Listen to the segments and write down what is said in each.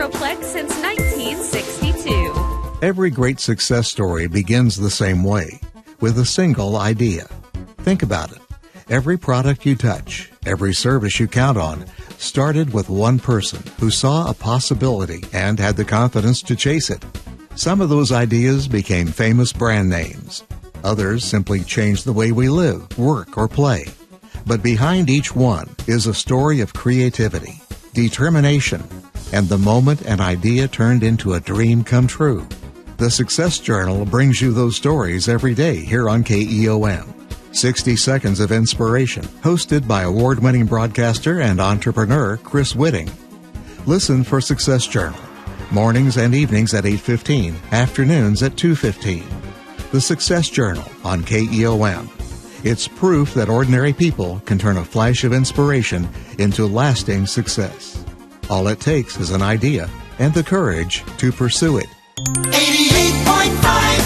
Metroplex since 1962. Every great success story begins the same way, with a single idea. Think about it. Every product you touch, every service you count on, started with one person who saw a possibility and had the confidence to chase it. Some of those ideas became famous brand names. Others simply changed the way we live, work, or play. But behind each one is a story of creativity, determination, and the moment an idea turned into a dream come true. The Success Journal brings you those stories every day here on KEOM. 60 Seconds of Inspiration, hosted by award-winning broadcaster and entrepreneur Chris Whitting. Listen for Success Journal, mornings and evenings at 8:15, afternoons at 2:15. The Success Journal on KEOM. It's proof that ordinary people can turn a flash of inspiration into lasting success. All it takes is an idea and the courage to pursue it. 88.5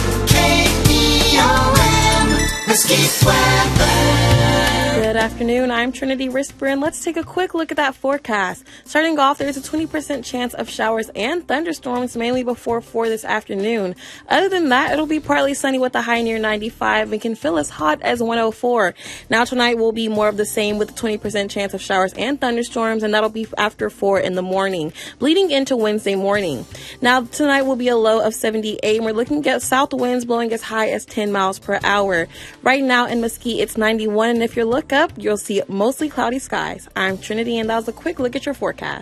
KEOM, Mesquite Weather. Good afternoon, I'm Trinity Risper, and let's take a quick look at that forecast. Starting off, there's a 20% chance of showers and thunderstorms mainly before 4 this afternoon. Other than that, it'll be partly sunny with a high near 95 and can feel as hot as 104. Now tonight will be more of the same with a 20% chance of showers and thunderstorms, and that'll be after 4 in the morning, bleeding into Wednesday morning. Now tonight will be a low of 78, and we're looking at south winds blowing as high as 10 miles per hour. Right now in Mesquite, it's 91, and if you look up, you'll see mostly cloudy skies. I'm Trinity, and that was a quick look at your forecast.